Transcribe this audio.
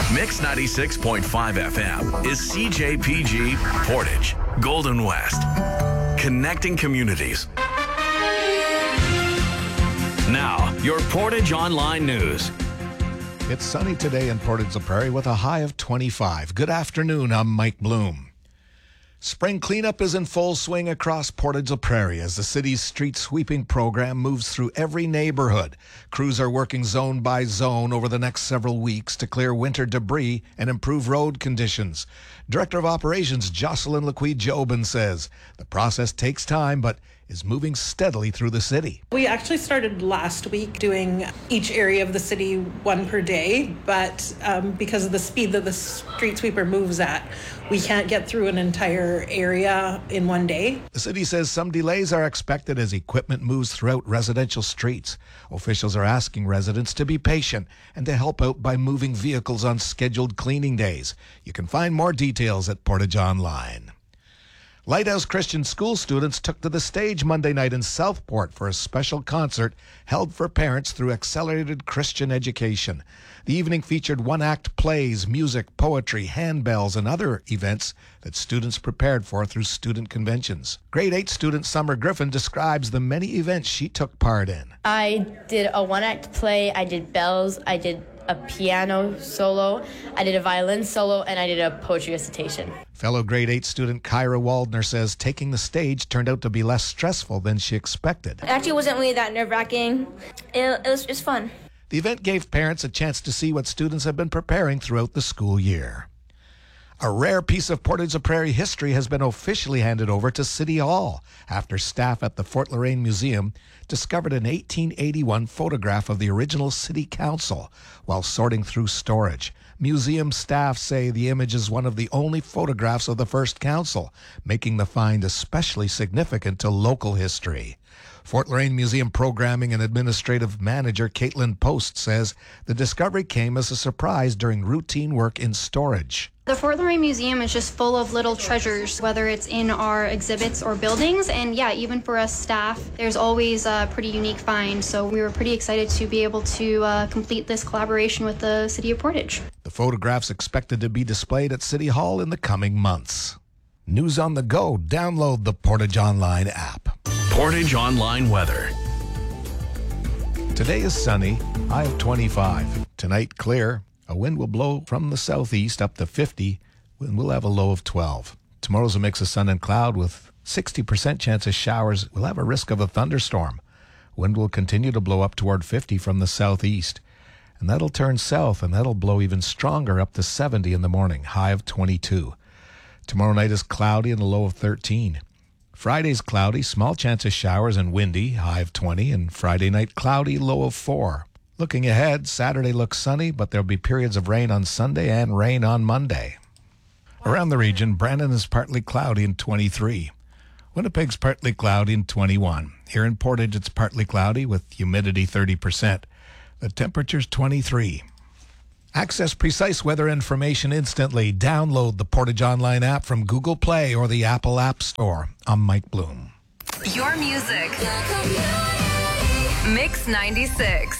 Mix 96.5 FM is CJPG Portage, Golden West. Connecting communities. Now, your Portage Online News. It's sunny today in Portage-la-Prairie with a high of 25. Good afternoon, I'm Mike Bloom. Spring cleanup is in full swing across Portage-la-Prairie as the city's street sweeping program moves through every neighborhood. Crews are working zone by zone over the next several weeks to clear winter debris and improve road conditions. Director of Operations Jocelyn Lequid-Jobin says the process takes time but is moving steadily through the city. We actually started last week doing each area of the city one per day, but because of the speed that the street sweeper moves at, we can't get through an entire area in one day. The city says some delays are expected as equipment moves throughout residential streets. Officials are asking residents to be patient and to help out by moving vehicles on scheduled cleaning days. You can find more details at Portage Online. Lighthouse Christian School students took to the stage Monday night in Southport for a special concert held for parents through Accelerated Christian Education. The evening featured one-act plays, music, poetry, handbells, and other events that students prepared for through student conventions. Grade 8 student Summer Griffin describes the many events she took part in. I did a one-act play, I did bells, I did a piano solo, I did a violin solo, and I did a poetry recitation. Fellow grade 8 student Kyra Waldner says taking the stage turned out to be less stressful than she expected. It actually wasn't really that nerve-wracking. It was just fun. The event gave parents a chance to see what students have been preparing throughout the school year. A rare piece of Portage-la-Prairie history has been officially handed over to City Hall after staff at the Fort Loraine Museum discovered an 1881 photograph of the original City Council while sorting through storage. Museum staff say the image is one of the only photographs of the first council, making the find especially significant to local history. Fort Loraine Museum Programming and Administrative Manager Caitlin Post says the discovery came as a surprise during routine work in storage. The Fort Loraine Museum is just full of little treasures, whether it's in our exhibits or buildings. And yeah, even for us staff, there's always a pretty unique find. So we were pretty excited to be able to complete this collaboration with the City of Portage. The photographs expected to be displayed at City Hall in the coming months. News on the go. Download the Portage Online app. Portage Online weather. Today is sunny, high of 25. Tonight, clear. A wind will blow from the southeast up to 50, and we'll have a low of 12. Tomorrow's a mix of sun and cloud with 60% chance of showers. We'll have a risk of a thunderstorm. Wind will continue to blow up toward 50 from the southeast, and that'll turn south, and that'll blow even stronger up to 70 in the morning, high of 22. Tomorrow night is cloudy and a low of 13. Friday's cloudy, small chance of showers and windy, high of 20, and Friday night cloudy, low of 4. Looking ahead, Saturday looks sunny, but there'll be periods of rain on Sunday and rain on Monday. Around the region, Brandon is partly cloudy in 23. Winnipeg's partly cloudy in 21. Here in Portage, it's partly cloudy with humidity 30%. The temperature's 23. Access precise weather information instantly. Download the Portage Online app from Google Play or the Apple App Store. I'm Mike Bloom. Your music. Mix 96.